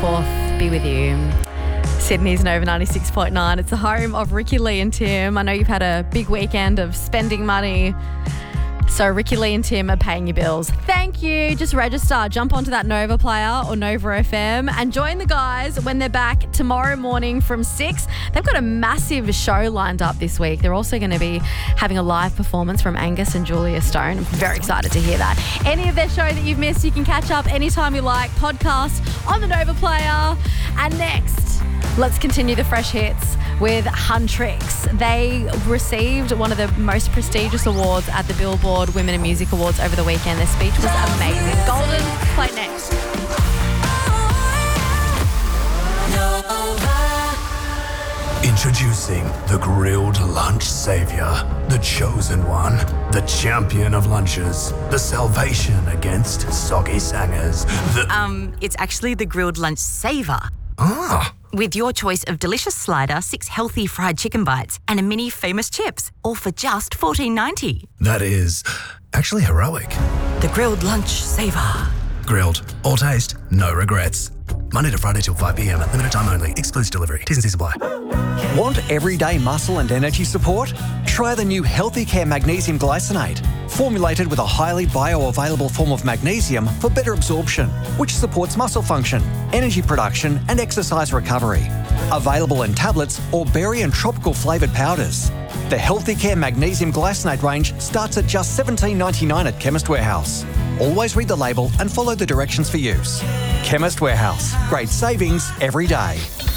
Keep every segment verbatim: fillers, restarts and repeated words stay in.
fourth be with you. Sydney's Nova ninety-six point nine. It's the home of Ricky Lee and Tim. I know you've had a big weekend of spending money. So Ricky Lee and Tim are paying your bills. Thank you. Just register. Jump onto that Nova player or Nova F M and join the guys when they're back tomorrow morning from six. They've got a massive show lined up this week. They're also going to be having a live performance from Angus and Julia Stone. I'm very excited to hear that. Any of their show that you've missed, you can catch up anytime you like. Podcast on the Nova player. And next, let's continue the fresh hits with Huntrix. They received one of the most prestigious awards at the Billboard Women in Music Awards over the weekend. Their speech was amazing. Golden, play next. Introducing the Grilled Lunch Savior, the chosen one, the champion of lunches, the salvation against soggy sangers. The Um, it's actually the Grilled Lunch Saver. ah. With your choice of delicious slider, six healthy fried chicken bites, and a mini famous chips, all for just fourteen ninety. That is actually heroic. The Grilled Lunch Saver. Grilled, all taste, no regrets. Monday to Friday till five p.m. Limited time only. Excludes delivery. T's and C's apply. Want everyday muscle and energy support? Try the new Healthy Care Magnesium Glycinate, formulated with a highly bioavailable form of magnesium for better absorption, which supports muscle function, energy production and exercise recovery. Available in tablets or berry and tropical flavoured powders. The Healthy Care Magnesium Glycinate range starts at just seventeen ninety-nine at Chemist Warehouse. Always read the label and follow the directions for use. Chemist Warehouse. Great savings every day.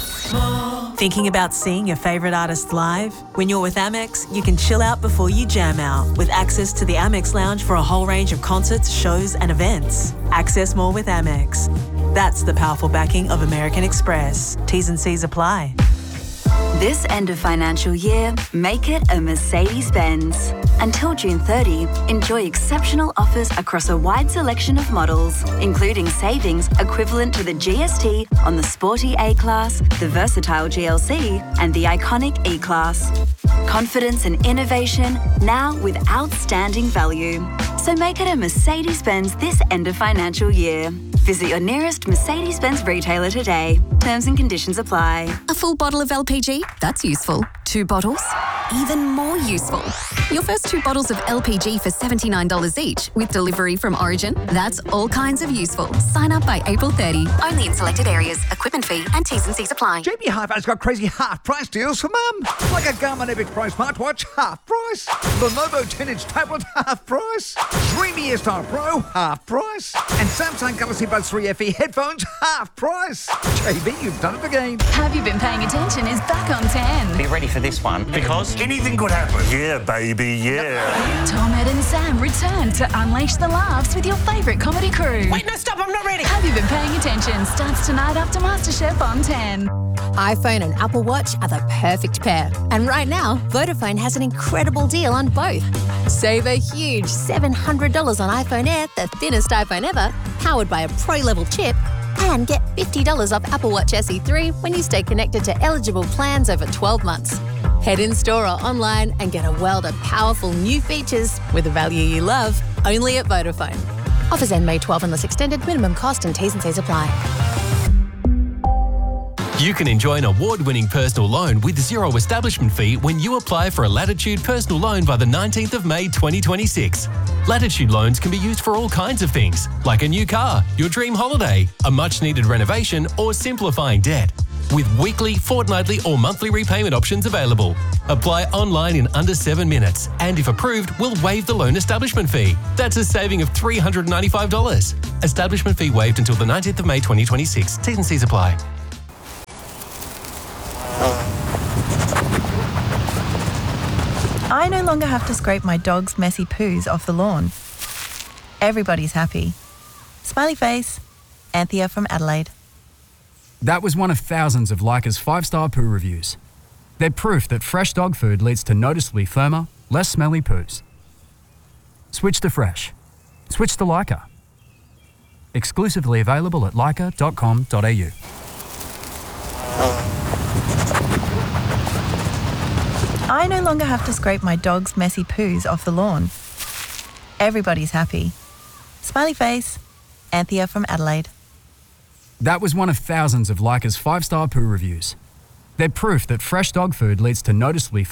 Thinking about seeing your favourite artist live? When you're with Amex, you can chill out before you jam out with access to the Amex Lounge for a whole range of concerts, shows and events. Access more with Amex. That's the powerful backing of American Express. T's and C's apply. This end of financial year, make it a Mercedes-Benz. Until June thirtieth, enjoy exceptional offers across a wide selection of models, including savings equivalent to the G S T on the sporty A-Class, the versatile G L C, and the iconic E-Class. Confidence and innovation, now with outstanding value. So make it a Mercedes-Benz this end of financial year. Visit your nearest Mercedes-Benz retailer today. Terms and conditions apply. A full bottle of L P G? That's useful. Two bottles? Even more useful. Your first two bottles of L P G for seventy-nine dollars each with delivery from Origin? That's all kinds of useful. Sign up by April thirtieth. Only in selected areas. Equipment fee and T's and C's apply. J B Hi-Fi's got crazy half-price deals for mum. Like a Garmin Epic Pro smartwatch, half price. Lenovo ten-inch tablet, half price. Dreamy Airstyle Pro, half price. And Samsung Galaxy Buds three F E headphones, half price. J B, you've done it again. Have You Been Paying Attention is back on ten. Be ready for this one, because anything could happen. Yeah, baby, yeah. Tom, Ed and Sam return to unleash the laughs with your favourite comedy crew. Wait, no, stop, I'm not ready. Have You Been Paying Attention starts tonight after MasterChef on ten. iPhone and Apple Watch are the perfect pair. And right now, Vodafone has an incredible deal on both. Save a huge seven hundred dollars on iPhone Air, the thinnest iPhone ever, powered by a Pro-level chip, and get fifty dollars off Apple Watch S E three when you stay connected to eligible plans over twelve months. Head in store or online and get a world of powerful new features with the value you love, only at Vodafone. Offers end May twelfth unless extended. Minimum cost and T's and C's apply. You can enjoy an award-winning personal loan with zero establishment fee when you apply for a Latitude personal loan by the nineteenth of May twenty twenty-six. Latitude loans can be used for all kinds of things, like a new car, your dream holiday, a much-needed renovation, or simplifying debt. With weekly, fortnightly, or monthly repayment options available. Apply online in under seven minutes, and if approved, we'll waive the loan establishment fee. That's a saving of three hundred ninety-five dollars. Establishment fee waived until the nineteenth of May twenty twenty-six. T's and C's apply. I no longer have to scrape my dog's messy poos off the lawn. Everybody's happy. Smiley face, Anthea from Adelaide. That was one of thousands of Leica's five-star poo reviews. They're proof that fresh dog food leads to noticeably firmer, less smelly poos. Switch to fresh. Switch to Leica. Exclusively available at leica dot com dot a u. I no longer have to scrape my dog's messy poos off the lawn. Everybody's happy. Smiley face, Anthea from Adelaide. That was one of thousands of Leica's five-star poo reviews. They're proof that fresh dog food leads to noticeably